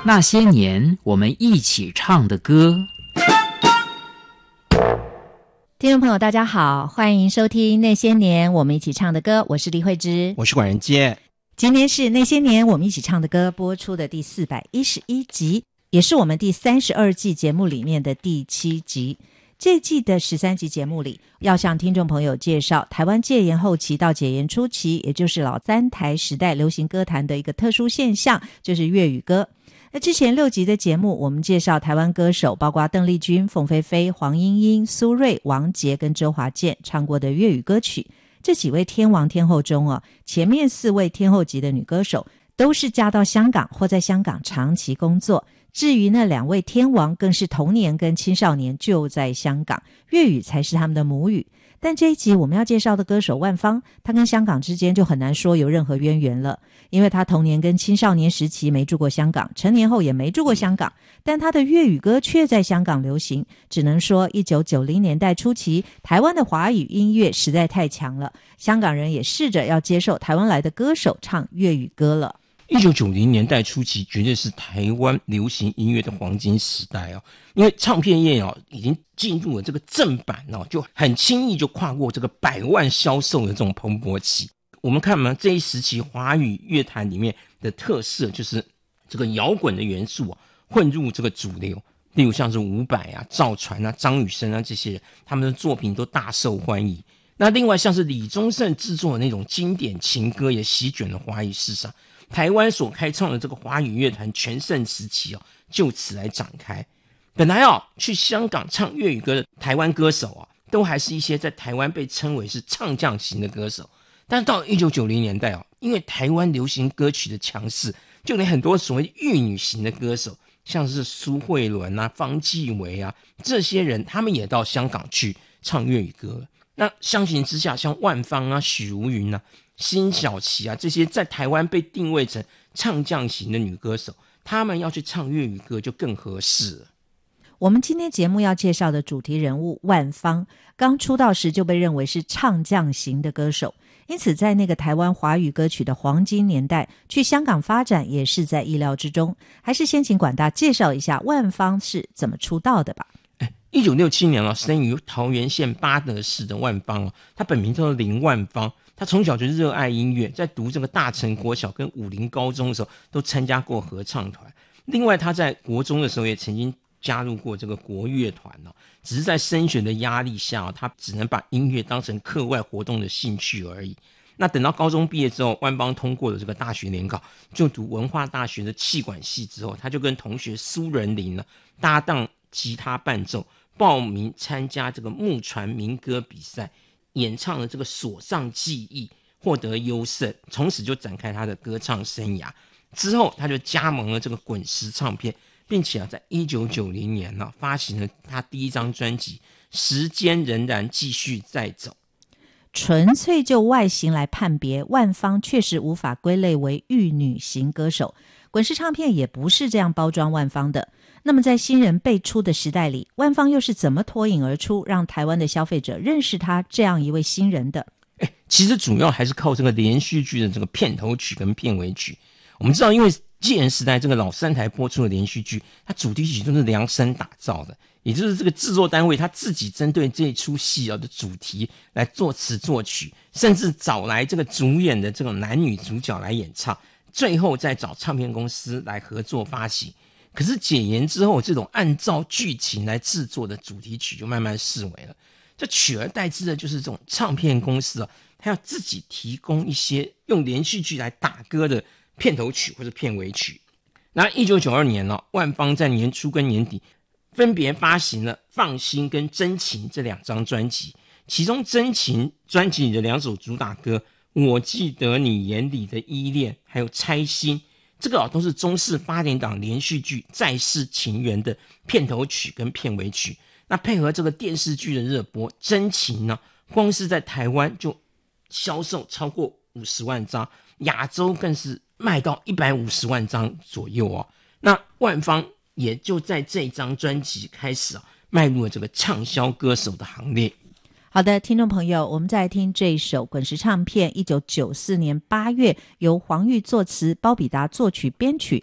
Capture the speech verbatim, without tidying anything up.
那些年我们一起唱的歌。 听众朋友大家好，欢迎收听那些年我们一起唱的歌，我是李慧芝， 我是管仁杰。 今天是那些年我们一起唱的歌播出的第四百一十一集，也是我们第三十二季节目里面的第七集。这季的十三集节目里，要向听众朋友介绍台湾戒严后期到解严初期，也就是老三台时代流行歌坛的一个特殊现象，就是粤语歌。那之前六集的节目，我们介绍台湾歌手，包括邓丽君、凤飞飞、黄莺莺、苏芮、王杰跟周华健唱过的粤语歌曲。这几位天王天后中啊，前面四位天后级的女歌手都是嫁到香港或在香港长期工作。至于那两位天王，更是童年跟青少年就在香港，粤语才是他们的母语。但这一集我们要介绍的歌手万芳，她跟香港之间就很难说有任何渊源了，因为她童年跟青少年时期没住过香港，成年后也没住过香港，但她的粤语歌却在香港流行。只能说一九九零年代初期，台湾的华语音乐实在太强了，香港人也试着要接受台湾来的歌手唱粤语歌了。 一九九零年代初期绝对是台湾流行音乐的黄金时代哦，因为唱片业哦已经进入了这个正版哦，就很轻易就跨过这个百万销售的这种蓬勃期。我们看嘛，这一时期华语乐坛里面的特色就是这个摇滚的元素啊混入这个主流，例如像是伍佰啊、赵传啊、张雨生啊这些人，他们的作品都大受欢迎。那另外像是李宗盛制作的那种经典情歌也席卷了华语市场。台湾所开创的这个华语乐坛全盛时期哦，就此来展开。本来哦，去香港唱粤语歌的台湾歌手啊，都还是一些在台湾被称为是唱将型的歌手。但是到了一九九零年代哦，因为台湾流行歌曲的强势，就连很多所谓玉女型的歌手，像是苏慧伦啊、方季韦啊这些人，他们也到香港去唱粤语歌了。那相形之下，像万芳啊、许茹芸啊、辛晓琪啊这些在台湾被定位成唱将型的女歌手，她们要去唱粤语歌就更合适了。 我们今天节目要介绍的主题人物万芳，刚出道时就被认为是唱将型的歌手，因此在那个台湾华语歌曲的黄金年代，去香港发展也是在意料之中。还是先请管大介绍一下万芳是怎么出道的吧。 一九六七年啊，生于桃园县八德市的万芳啊，她本名叫做林万芳。她从小就热爱音乐，在读这个大成国小跟武林高中的时候，都参加过合唱团。另外，她在国中的时候也曾经加入过这个国乐团哦，只是在升学的压力下，她只能把音乐当成课外活动的兴趣而已。那等到高中毕业之后，万芳通过了这个大学联考，就读文化大学的企管系之后，她就跟同学苏仁麟呢搭档吉他伴奏，报名参加这个木船民歌比赛，演唱了这个所上记忆，获得优胜，从此就展开他的歌唱生涯。之后他就加盟了这个滚石唱片，并且啊，在一九九零年呢、啊，发行了他第一张专辑《时间仍然继续在走》。 纯粹就外形来判别，万芳确实无法归类为玉女型歌手，滚石唱片也不是这样包装万芳的。那么在新人辈出的时代里，万芳又是怎么脱颖而出，让台湾的消费者认识她这样一位新人的？ 欸、其实主要还是靠这个连续剧的这个片头曲跟片尾曲。我们知道，因为戒严时代这个老三台播出的连续剧，它主题曲都是量身打造的，也就是这个制作单位他自己针对这出戏的主题来作词作曲，甚至找来这个主演的这种男女主角来演唱，最后再找唱片公司来合作发行。可是解严之后，这种按照剧情来制作的主题曲就慢慢式微了，这取而代之的就是这种唱片公司啊，它要自己提供一些用连续剧来打歌的片头曲或者片尾曲。那一九九二年呢、啊，万芳在年初跟年底分别发行了《放心》跟《真情》这两张专辑，其中《真情》专辑里的两首主打歌《我记得你眼里的依恋》还有《拆心》，这个、啊、都是中视八点档连续剧《再世情缘》的片头曲跟片尾曲。那配合这个电视剧的热播，《真情》呢，光是在台湾就销售超过五十万张，亚洲更是卖到一百五十万张左右哦。那万芳也就在这张专辑开始啊，迈入了这个畅销歌手的行列。 好的，听众朋友，我们再来听这一首滚石唱片一九九四年八月由黄玉作词，包比达作曲编曲，